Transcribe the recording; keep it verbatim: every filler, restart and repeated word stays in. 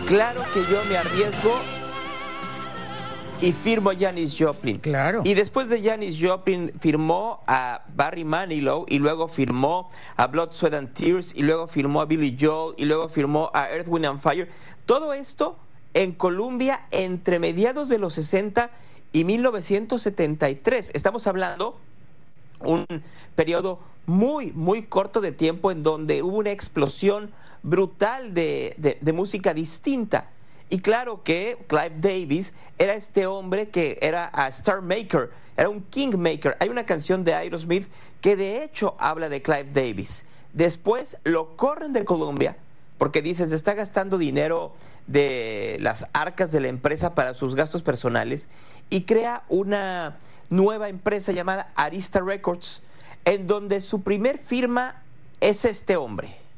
claro que yo me arriesgo y firmo a Janis Joplin. Claro. Y después de Janis Joplin firmó a Barry Manilow, y luego firmó a Blood, Sweat and Tears, y luego firmó a Billy Joel, y luego firmó a Earth, Wind and Fire. Todo esto en Columbia entre mediados de los sesenta y mil novecientos setenta y tres. Estamos hablando un periodo muy, muy corto de tiempo en donde hubo una explosión brutal de, de, de música distinta. Y claro que Clive Davis era este hombre que era a Star Maker, era un Kingmaker. Hay una canción de Aerosmith que de hecho habla de Clive Davis. Después lo corren de Columbia porque dicen se está gastando dinero de las arcas de la empresa para sus gastos personales, y crea una nueva empresa llamada Arista Records, en donde su primer firma es este hombre.